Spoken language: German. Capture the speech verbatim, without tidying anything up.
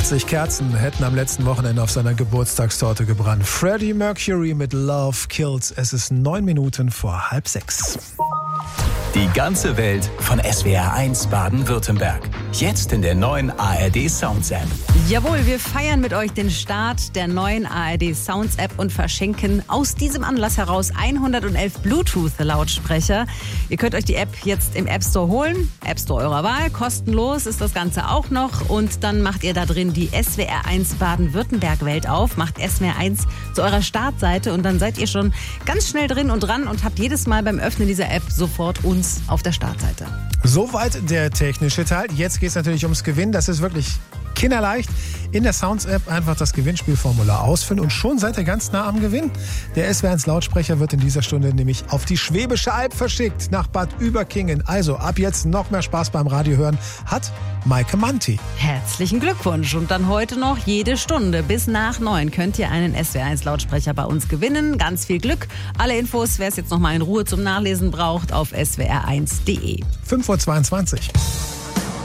achtzig Kerzen hätten am letzten Wochenende auf seiner Geburtstagstorte gebrannt. Freddie Mercury mit Love Kills. Es ist neun Minuten vor halb sechs. Die ganze Welt von S W R eins Baden-Württemberg. Jetzt in der neuen A R D Sounds App. Jawohl, wir feiern mit euch den Start der neuen A R D Sounds App und verschenken aus diesem Anlass heraus hundertelf Bluetooth-Lautsprecher. Ihr könnt euch die App jetzt im App Store holen. App Store eurer Wahl. Kostenlos ist das Ganze auch noch. Und dann macht ihr da drin die S W R eins Baden-Württemberg-Welt auf. Macht S W R eins zu eurer Startseite und dann seid ihr schon ganz schnell drin und dran und habt jedes Mal beim Öffnen dieser App sofort uns auf der Startseite. Soweit der technische Teil. Jetzt geht es natürlich ums Gewinnen. Das ist wirklich kinderleicht. In der Sounds-App einfach das Gewinnspielformular ausfüllen und schon seid ihr ganz nah am Gewinn. Der S W R eins Lautsprecher wird in dieser Stunde nämlich auf die Schwäbische Alb verschickt, nach Bad Überkingen. Also ab jetzt noch mehr Spaß beim Radiohören hat Maike Manti. Herzlichen Glückwunsch. Und dann heute noch jede Stunde bis nach neun könnt ihr einen S W R eins Lautsprecher bei uns gewinnen. Ganz viel Glück. Alle Infos, wer es jetzt noch mal in Ruhe zum Nachlesen braucht, auf s w r eins punkt d e. fünf Uhr zweiundzwanzig.